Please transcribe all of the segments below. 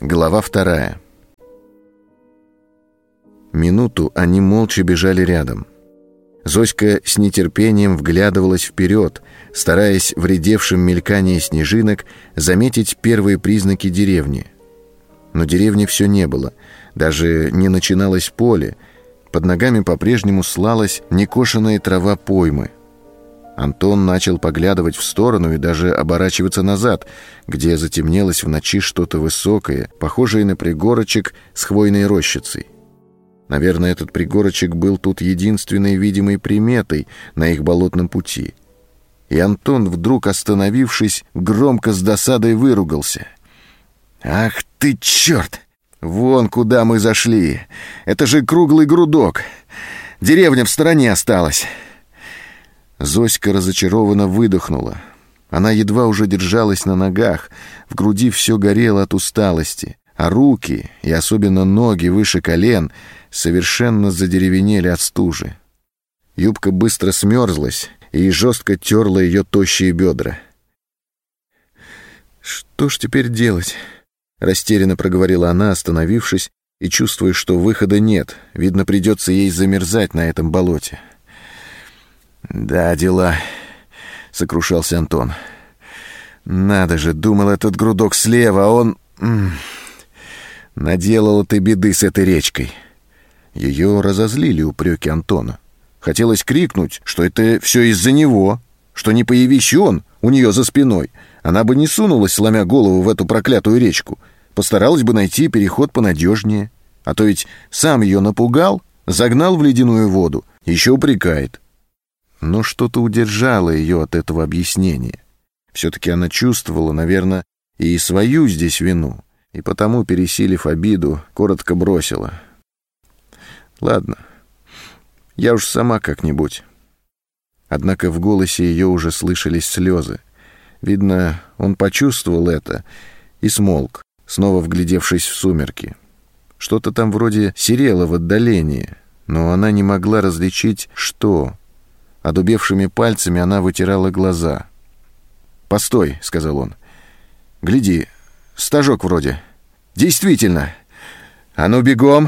Глава 2. Минуту они молча бежали рядом. Зоська с нетерпением вглядывалась вперед, стараясь в редевшем мелькании снежинок заметить первые признаки деревни. Но деревни все не было, даже не начиналось поле, под ногами по-прежнему слалась некошенная трава поймы. Антон начал поглядывать в сторону и даже оборачиваться назад, где затемнелось в ночи что-то высокое, похожее на пригорочек с хвойной рощицей. Наверное, этот пригорочек был тут единственной видимой приметой на их болотном пути. И Антон, вдруг остановившись, громко с досадой выругался. «Ах ты, черт! Вон куда мы зашли! Это же круглый грудок! Деревня в стороне осталась!» Зоська разочарованно выдохнула. Она едва уже держалась на ногах, в груди все горело от усталости, а руки, и особенно ноги выше колен, совершенно задеревенели от стужи. Юбка быстро смерзлась и жестко терла ее тощие бедра. «Что ж теперь делать?» — растерянно проговорила она, остановившись и чувствуя, что выхода нет, видно, придется ей замерзать на этом болоте. «Да, дела», — сокрушался Антон. «Надо же, думал, этот грудок слева, а он... Наделала ты беды с этой речкой». Ее разозлили упреки Антона. Хотелось крикнуть, что это все из-за него, что не появись он у нее за спиной, она бы не сунулась, сломя голову в эту проклятую речку, постаралась бы найти переход понадежнее. А то ведь сам ее напугал, загнал в ледяную воду, еще упрекает. Но что-то удержало ее от этого объяснения. Все-таки она чувствовала, наверное, и свою здесь вину, и потому, пересилив обиду, коротко бросила: «Ладно, я уж сама как-нибудь». Однако в голосе ее уже слышались слезы. Видно, он почувствовал это и смолк, снова вглядевшись в сумерки. Что-то там вроде серело в отдалении, но она не могла различить, что. Одубевшими пальцами она вытирала глаза. «Постой», — сказал он. «Гляди, стажок вроде. Действительно! А ну, бегом!»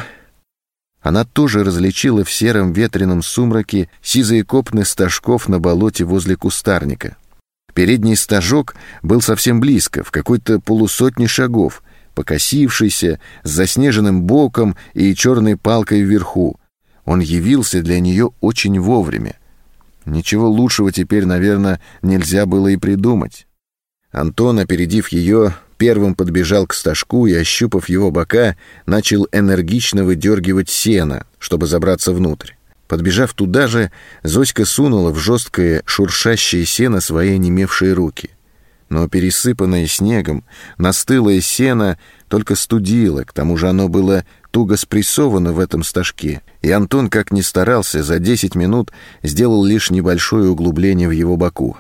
Она тоже различила в сером ветреном сумраке сизые копны стажков на болоте возле кустарника. Передний стажок был совсем близко, в какой-то полусотне шагов, покосившийся, с заснеженным боком и черной палкой вверху. Он явился для нее очень вовремя. Ничего лучшего теперь, наверное, нельзя было и придумать. Антон, опередив ее, первым подбежал к стажку и, ощупав его бока, начал энергично выдергивать сено, чтобы забраться внутрь. Подбежав туда же, Зоська сунула в жесткое шуршащее сено свои онемевшие руки. Но пересыпанное снегом, настылое сено только студило, к тому же оно было туго спрессовано в этом стажке, и Антон, как ни старался, за 10 минут сделал лишь небольшое углубление в его боку.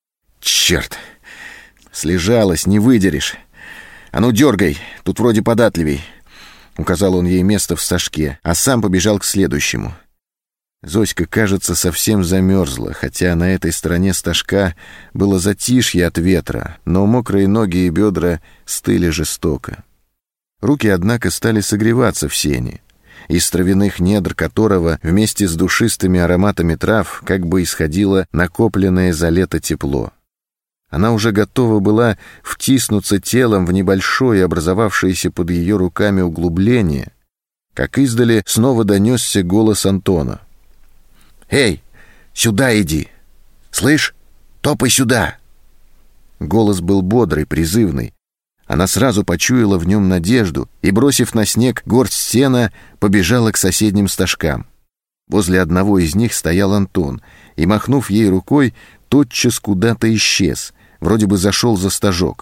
«Черт! Слежалась, не выдерешь! А ну, дергай, тут вроде податливей!» Указал он ей место в стажке, а сам побежал к следующему. Зоська, кажется, совсем замерзла, хотя на этой стороне стажка было затишье от ветра, но мокрые ноги и бедра стыли жестоко. Руки, однако, стали согреваться в сене, из травяных недр которого вместе с душистыми ароматами трав как бы исходило накопленное за лето тепло. Она уже готова была втиснуться телом в небольшое образовавшееся под ее руками углубление, как издали снова донесся голос Антона. «Эй, сюда иди! Слышь, топай сюда!» Голос был бодрый, призывный. Она сразу почуяла в нем надежду и, бросив на снег горсть сена, побежала к соседним стажкам. Возле одного из них стоял Антон и, махнув ей рукой, тотчас куда-то исчез, вроде бы зашел за стажок.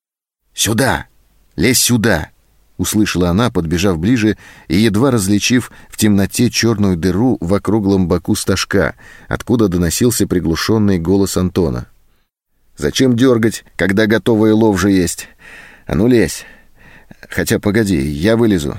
«Сюда! Лезь сюда!» — услышала она, подбежав ближе и едва различив в темноте черную дыру в округлом боку стажка, откуда доносился приглушенный голос Антона. «Зачем дергать, когда готовая ловжа есть? А ну лезь! Хотя погоди, я вылезу».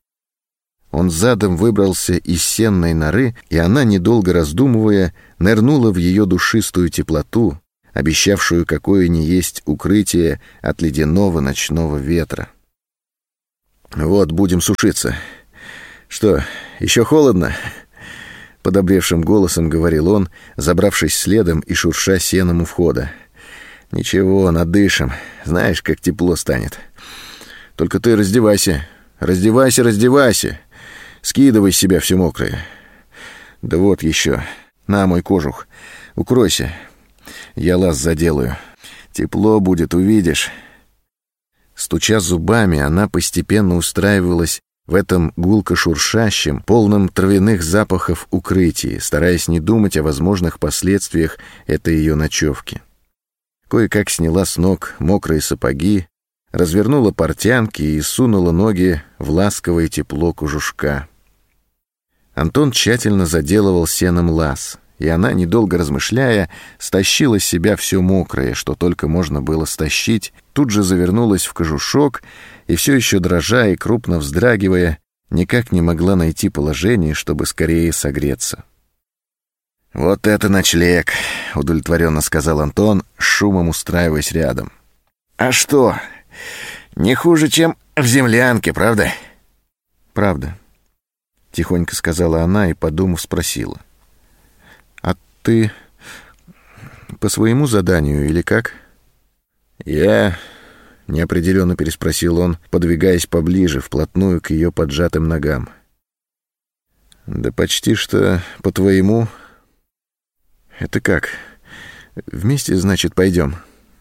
Он задом выбрался из сенной норы, и она, недолго раздумывая, нырнула в ее душистую теплоту, обещавшую какое ни есть укрытие от ледяного ночного ветра. Вот, будем сушиться. Что, еще холодно?» Подобревшим голосом говорил он, забравшись следом и шурша сеном у входа. «Ничего, надышим. Знаешь, как тепло станет. Только ты раздевайся. Раздевайся. Скидывай с себя все мокрое. Да вот еще. На, мой кожух. Укройся. Я лаз заделаю. Тепло будет, увидишь». Стуча зубами, она постепенно устраивалась в этом гулко-шуршащем, полном травяных запахов укрытии, стараясь не думать о возможных последствиях этой ее ночевки. Кое-как сняла с ног мокрые сапоги, развернула портянки и сунула ноги в ласковое тепло кожушка. Антон тщательно заделывал сеном лаз, и она, недолго размышляя, стащила с себя все мокрое, что только можно было стащить, тут же завернулась в кожушок и, все еще дрожа и крупно вздрагивая, никак не могла найти положение, чтобы скорее согреться. «Вот это ночлег!» — удовлетворенно сказал Антон, шумом устраиваясь рядом. «А что, не хуже, чем в землянке, правда?» «Правда», — тихонько сказала она и, подумав, спросила. «А ты по своему заданию или как?» «Я...» — неопределенно переспросил он, подвигаясь поближе, вплотную к ее поджатым ногам. «Да почти что по твоему...» «Это как? Вместе, значит, пойдем?»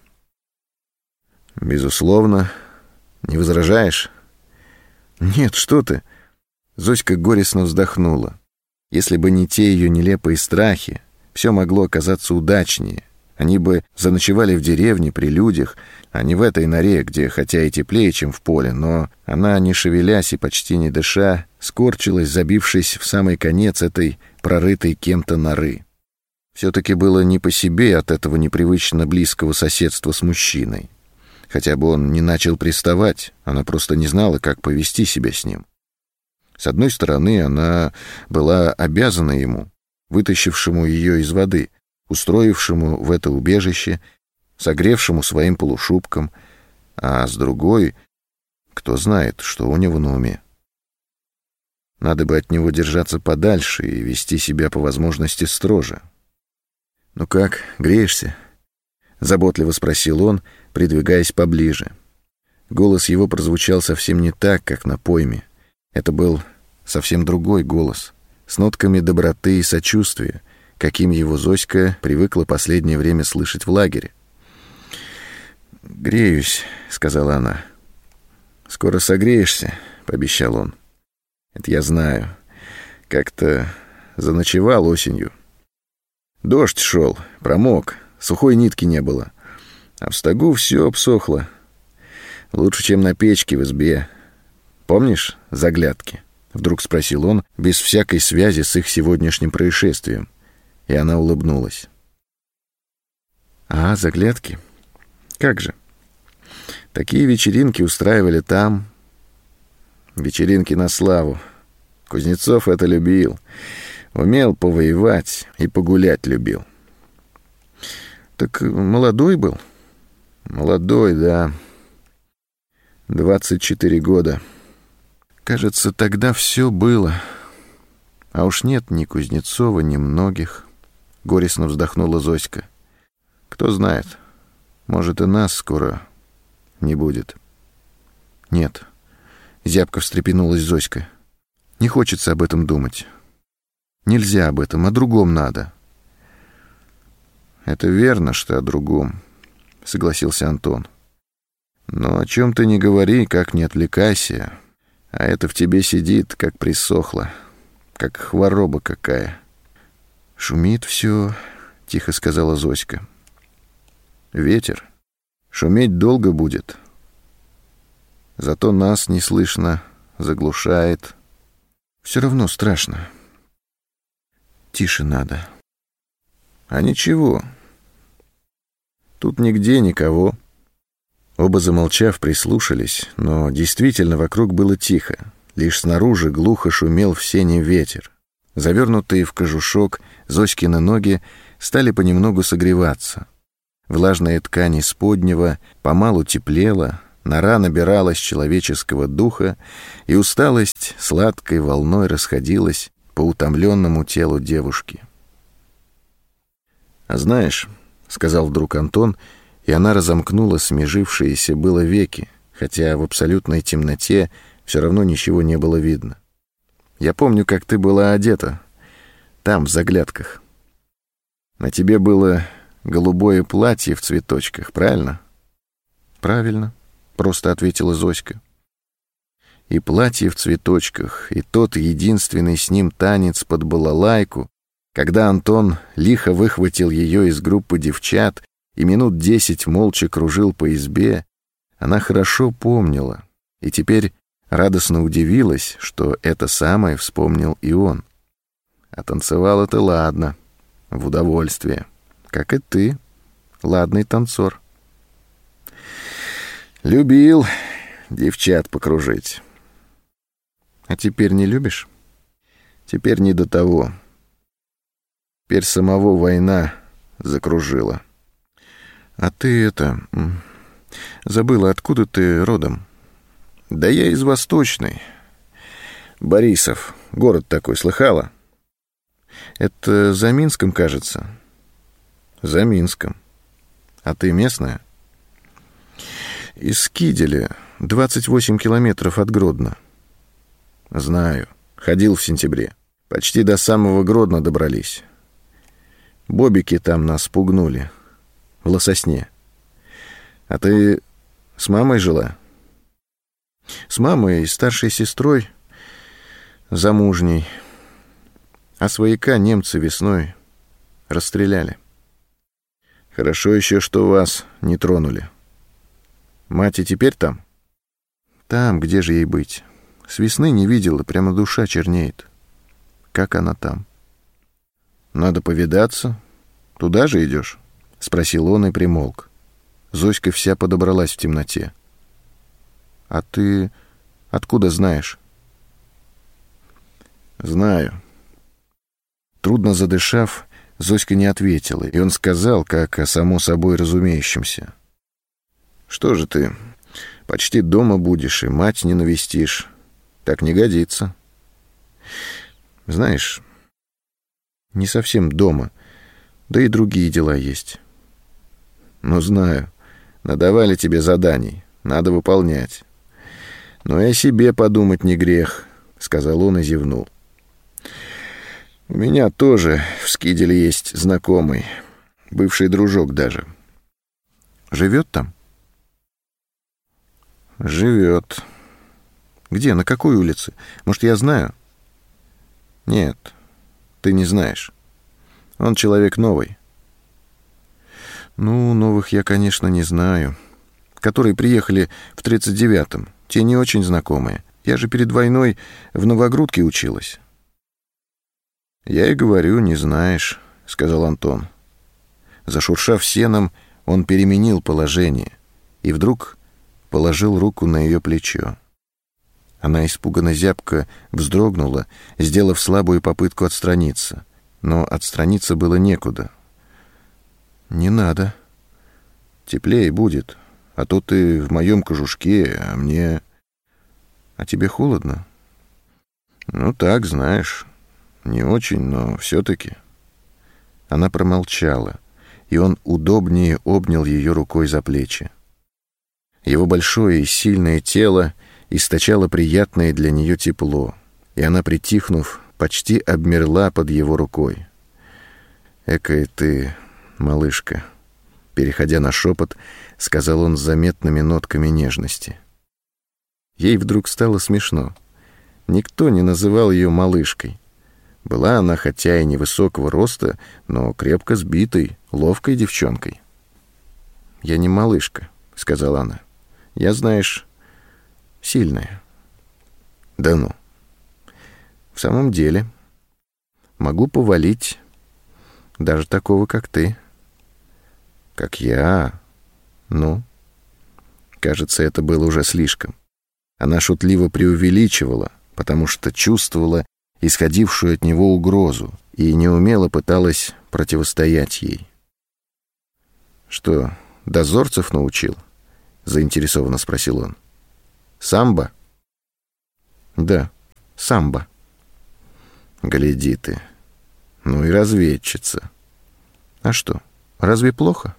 «Безусловно. Не возражаешь?» «Нет, что ты!» Зоська горестно вздохнула. Если бы не те ее нелепые страхи, все могло оказаться удачнее. Они бы заночевали в деревне при людях, а не в этой норе, где, хотя и теплее, чем в поле, но она, не шевелясь и почти не дыша, скорчилась, забившись в самый конец этой прорытой кем-то норы. Все-таки было не по себе от этого непривычно близкого соседства с мужчиной. Хотя бы он не начал приставать, она просто не знала, как повести себя с ним. С одной стороны, она была обязана ему, вытащившему ее из воды, устроившему в это убежище, согревшему своим полушубком, а с другой, кто знает, что у него на уме. Надо бы от него держаться подальше и вести себя по возможности строже. «Ну как, греешься?» — заботливо спросил он, придвигаясь поближе. Голос его прозвучал совсем не так, как на пойме. Это был совсем другой голос, с нотками доброты и сочувствия, каким его Зоська привыкла последнее время слышать в лагере. «Греюсь», — сказала она. «Скоро согреешься», — пообещал он. «Это я знаю. Как-то заночевал осенью. Дождь шел, промок, сухой нитки не было. А в стогу все обсохло. Лучше, чем на печке в избе. Помнишь заглядки?» Вдруг спросил он, без всякой связи с их сегодняшним происшествием. И она улыбнулась. «А, заглядки? Как же? Такие вечеринки устраивали там. Вечеринки на славу. Кузнецов это любил. Умел повоевать и погулять любил». «Так молодой был?» «Молодой, да. 24 года. Кажется, тогда все было. А уж нет ни Кузнецова, ни многих». Горестно вздохнула Зоська. «Кто знает, может, и нас скоро не будет». «Нет», — зябко встрепенулась Зоська. «Не хочется об этом думать. Нельзя об этом, о другом надо». «Это верно, что о другом», — согласился Антон. «Но о чем ты не говори, как не отвлекайся, а это в тебе сидит, как присохло, как хвороба какая». «Шумит все», — тихо сказала Зоська. «Ветер. Шуметь долго будет. Зато нас не слышно, заглушает. Все равно страшно. Тише надо». «А ничего. Тут нигде никого». Оба, замолчав, прислушались, но действительно вокруг было тихо. Лишь снаружи глухо шумел в сене ветер. Завернутые в кожушок Зоськины ноги стали понемногу согреваться. Влажная ткань исподнего помалу теплела, Нора набиралась человеческого духа, и усталость сладкой волной расходилась по утомленному телу девушки. «А знаешь, — сказал вдруг Антон, и она разомкнула смежившиеся было веки, хотя в абсолютной темноте все равно ничего не было видно. Я помню, как ты была одета, там, в заглядках. На тебе было голубое платье в цветочках, правильно?» «Правильно», — просто ответила Зоська. И платье в цветочках, и тот единственный с ним танец под балалайку, когда Антон лихо выхватил ее из группы девчат и минут 10 молча кружил по избе, она хорошо помнила, и теперь радостно удивилась, что это самое вспомнил и он. А танцевал это ладно, в удовольствие, как и ты, ладный танцор. Любил девчат покружить. А теперь не любишь? Теперь не до того. Теперь самого война закружила. А ты забыла, откуда ты родом? Да я из Восточной. Борисов, город такой, слыхала? Это за Минском, кажется. За Минском. А ты местная? Из Киделя, 28 километров от Гродно. Знаю, ходил в сентябре. Почти до самого Гродно добрались. Бобики там нас пугнули. В Лососне. А ты с мамой жила? С мамой и старшей сестрой, замужней. А свояка немцы весной расстреляли. Хорошо еще, что вас не тронули. Мать и теперь там? Там, где же ей быть? С весны не видела, прямо душа чернеет. Как она там? Надо повидаться. Туда же идешь? Спросил он и примолк. Зоська вся подобралась в темноте. А ты откуда знаешь? Знаю. Трудно задышав, Зоська не ответила, и он сказал, как о само собой разумеющемся: что же ты, почти дома будешь и мать не навестишь. Так не годится. Знаешь, не совсем дома, да и другие дела есть. Ну, знаю, надавали тебе заданий, надо выполнять. Но и о себе подумать не грех, сказал он и зевнул. У меня тоже в Скиделе есть знакомый, бывший дружок даже. Живет там? Живет. Где, на какой улице? Может, я знаю? Нет, ты не знаешь. Он человек новый. Ну, новых я, конечно, не знаю. Которые приехали в 39-м. Те не очень знакомые. Я же перед войной в Новогрудке училась. Я и говорю, не знаешь, сказал Антон. Зашуршав сеном, он переменил положение и вдруг положил руку на ее плечо. Она испуганно зябко вздрогнула, сделав слабую попытку отстраниться. Но отстраниться было некуда. «Не надо. Теплее будет. А то ты в моем кожушке, а мне... А тебе холодно?» «Ну так, знаешь. Не очень, но все-таки». Она промолчала, и он удобнее обнял ее рукой за плечи. Его большое и сильное тело источало приятное для нее тепло, и она, притихнув, почти обмерла под его рукой. «Экая ты, малышка», — переходя на шепот, сказал он с заметными нотками нежности. Ей вдруг стало смешно. Никто не называл ее малышкой. Была она, хотя и невысокого роста, но крепко сбитой, ловкой девчонкой. «Я не малышка», — сказала она. «Я, знаешь, сильная». «Да ну». «В самом деле, могу повалить даже такого, как ты». «Как я? Ну?» Кажется, это было уже слишком. Она шутливо преувеличивала, потому что чувствовала исходившую от него угрозу и неумело пыталась противостоять ей. «Что, дозорцев научил? — заинтересованно спросил он. «Самбо?» «Да, самбо». «Гляди ты. Ну и разведчица. А что, разве плохо?»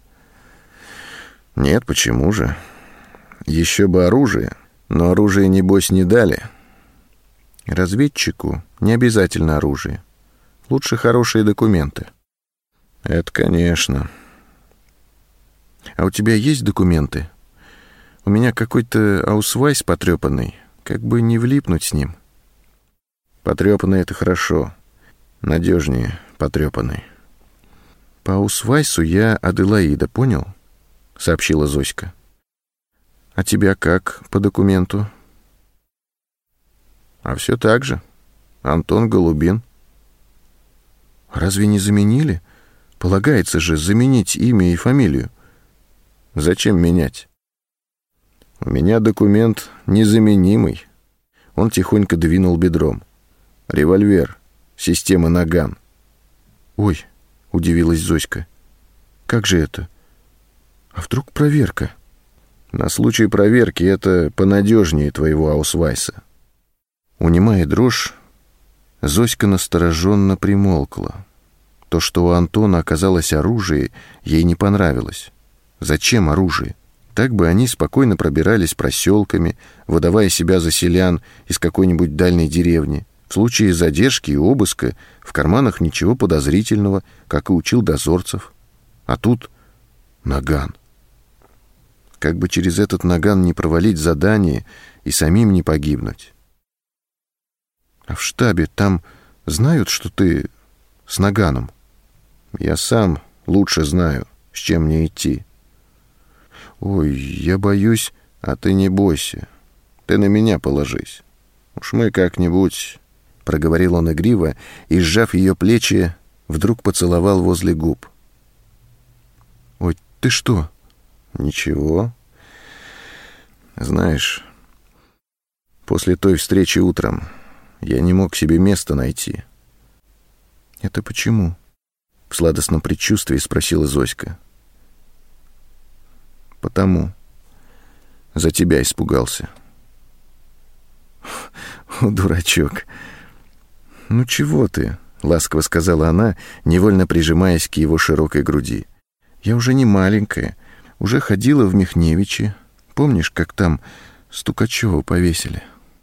«Нет, почему же? Еще бы оружие, но оружие, небось, не дали». «Разведчику не обязательно оружие. Лучше хорошие документы». «Это, конечно». «А у тебя есть документы? У меня какой-то аусвайс потрепанный, как бы не влипнуть с ним». «Потрепанный — это хорошо. Надежнее потрепанный». «По аусвайсу я Аделаида, понял?» — сообщила Зоська. «А тебя как по документу?» «А все так же. Антон Голубин». «Разве не заменили? Полагается же заменить имя и фамилию». «Зачем менять?» «У меня документ незаменимый». Он тихонько двинул бедром. «Револьвер. Системы Наган». «Ой», — удивилась Зоська. «Как же это? А вдруг проверка?» «На случай проверки это понадежнее твоего аусвайса». Унимая дрожь, Зоська настороженно примолкла. То, что у Антона оказалось оружие, ей не понравилось. Зачем оружие? Так бы они спокойно пробирались проселками, выдавая себя за селян из какой-нибудь дальней деревни. В случае задержки и обыска в карманах ничего подозрительного, как и учил дозорцев. А тут наган. Как бы через этот наган не провалить задание и самим не погибнуть. «А в штабе там знают, что ты с наганом?» «Я сам лучше знаю, с чем мне идти». «Ой, я боюсь». «А ты не бойся. Ты на меня положись. Уж мы как-нибудь...» — проговорил он игриво и, сжав ее плечи, вдруг поцеловал возле губ. «Ой, ты что?» «Ничего. Знаешь, после той встречи утром я не мог себе места найти». «Это почему?» — в сладостном предчувствии спросила Зоська. «Потому. За тебя испугался». «О, дурачок!» «Ну чего ты?» — ласково сказала она, невольно прижимаясь к его широкой груди. «Я уже не маленькая, уже ходила в Михневичи. Помнишь, как там Стукачева повесили?»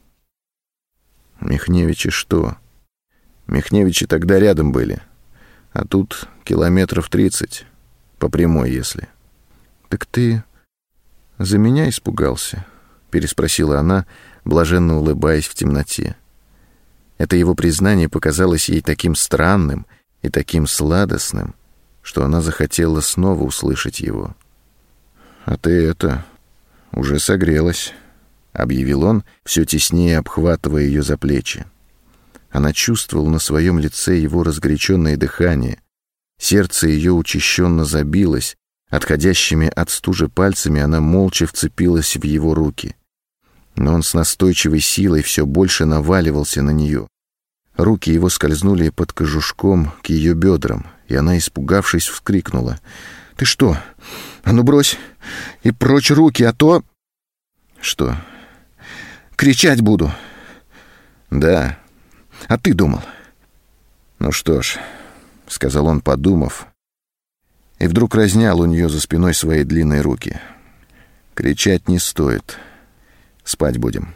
«Михневичи что? Михневичи тогда рядом были, а тут километров 30, по прямой, если». «Так ты за меня испугался?» — переспросила она, блаженно улыбаясь в темноте. Это его признание показалось ей таким странным и таким сладостным, что она захотела снова услышать его. «А ты это, уже согрелась», — объявил он, все теснее обхватывая ее за плечи. Она чувствовала на своем лице его разгоряченное дыхание. Сердце ее учащенно забилось. Отходящими от стужи пальцами она молча вцепилась в его руки. Но он с настойчивой силой все больше наваливался на нее. Руки его скользнули под кожушком к ее бедрам, и она, испугавшись, вскрикнула. «Ты что? А ну брось! И прочь руки, а то...» «Что?» «Кричать буду!» «Да. А ты думал?» «Ну что ж», — сказал он, подумав, и вдруг разнял у нее за спиной свои длинные руки. «Кричать не стоит. Спать будем».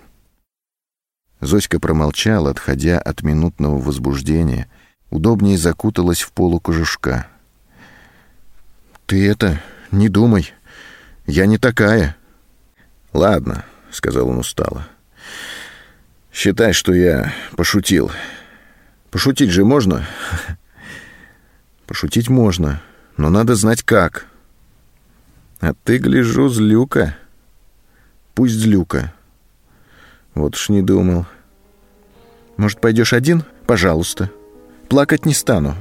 Зоська промолчала, отходя от минутного возбуждения, удобнее закуталась в полу кожушка. «Ты это, не думай. Я не такая». «Ладно», — сказал он устало. «Считай, что я пошутил. Пошутить же можно?» «Пошутить можно, но надо знать как». «А ты, гляжу, злюка». «Пусть злюка». «Вот уж не думал». «Может, пойдешь один? Пожалуйста. Плакать не стану».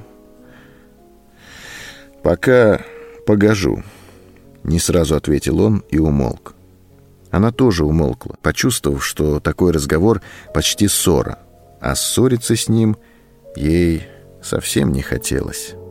«Пока погожу», — не сразу ответил он и умолк. Она тоже умолкла, почувствовав, что такой разговор почти ссора, а ссориться с ним ей совсем не хотелось.